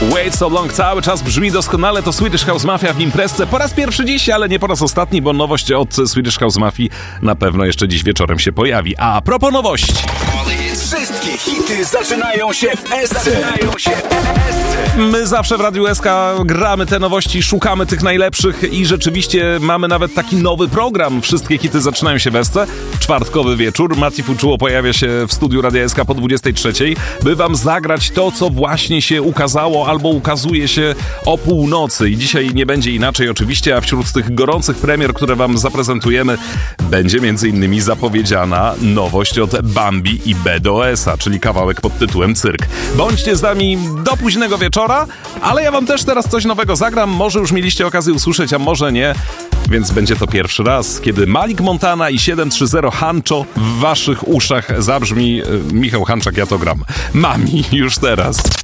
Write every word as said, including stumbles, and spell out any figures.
Wait So Long cały czas brzmi doskonale, to Swedish House Mafia w imprezce po raz pierwszy dziś, ale nie po raz ostatni, bo nowość od Swedish House Mafii na pewno jeszcze dziś wieczorem się pojawi. A propos nowości. Wszystkie hity zaczynają się w S C. Zaczynają się w S C. My zawsze w Radiu S K gramy te nowości, szukamy tych najlepszych i rzeczywiście mamy nawet taki nowy program. Wszystkie hity zaczynają się w S C. Czwartkowy wieczór. Mati Fuczuło pojawia się w studiu Radia S K po dwudziestej trzeciej, by wam zagrać to, co właśnie się ukazało albo ukazuje się o północy. I dzisiaj nie będzie inaczej oczywiście, a wśród tych gorących premier, które wam zaprezentujemy, będzie między innymi zapowiedziana nowość od Bambi i B D O S a, czyli kawałek pod tytułem Cyrk. Bądźcie z nami do późnego wieczora, ale ja wam też teraz coś nowego zagram. Może już mieliście okazję usłyszeć, a może nie. Więc będzie to pierwszy raz, kiedy Malik Montana i siedem trzy zero Hancho w waszych uszach zabrzmi. Michał Hanczak, ja to gram. Mami, już teraz.